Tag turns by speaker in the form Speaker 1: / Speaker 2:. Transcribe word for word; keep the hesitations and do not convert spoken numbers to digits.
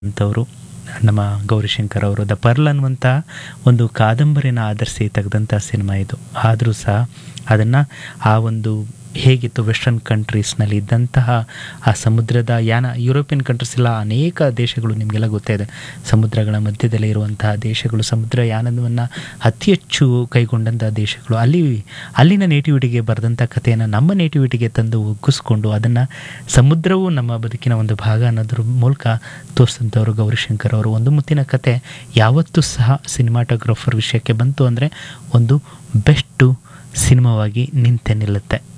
Speaker 1: ಅಂಥವರು ನಮ್ಮ ಗೌರಿಶಂಕರ್ ಅವರು ದ ಪರ್ಲ್ ಅನ್ನುವಂಥ ಒಂದು ಕಾದಂಬರಿನ ಆಧರಿಸಿ ತೆಗೆದಂಥ ಸಿನಿಮಾ ಇದು. ಆದರೂ ಸಹ ಅದನ್ನು ಆ ಒಂದು ಹೇಗಿತ್ತು ವೆಸ್ಟರ್ನ್ ಕಂಟ್ರೀಸ್ನಲ್ಲಿ ಇದ್ದಂತಹ ಆ ಸಮುದ್ರದ ಯಾನ, ಯುರೋಪಿಯನ್ ಕಂಟ್ರೀಸ್ ಎಲ್ಲ ಅನೇಕ ದೇಶಗಳು ನಿಮಗೆಲ್ಲ ಗೊತ್ತೇ ಇದೆ, ಸಮುದ್ರಗಳ ಮಧ್ಯದಲ್ಲೇ ಇರುವಂತಹ ದೇಶಗಳು, ಸಮುದ್ರ ಯಾನವನ್ನು ಅತಿ ಹೆಚ್ಚು ಕೈಗೊಂಡಂಥ ದೇಶಗಳು. ಅಲ್ಲಿ ಅಲ್ಲಿನ ನೇಟಿವಿಟಿಗೆ ಬರೆದಂಥ ಕಥೆಯನ್ನು ನಮ್ಮ ನೇಟಿವಿಟಿಗೆ ತಂದು ಒಗ್ಗಿಸ್ಕೊಂಡು ಅದನ್ನು ಸಮುದ್ರವು ನಮ್ಮ ಬದುಕಿನ ಒಂದು ಭಾಗ ಅನ್ನೋದ್ರ ಮೂಲಕ ತೋರಿಸಿದಂಥವ್ರು ಗೌರಿಶಂಕರ್ ಅವರು. ಒಂದು ಮುತ್ತಿನ ಕತೆ ಯಾವತ್ತೂ ಸಹ ಸಿನಿಮಾಟೋಗ್ರಾಫರ್ ವಿಷಯಕ್ಕೆ ಬಂತು ಅಂದರೆ ಒಂದು ಬೆಸ್ಟು ಸಿನಿಮಾವಾಗಿ ನಿಂತೆ ನಿಲ್ಲುತ್ತೆ.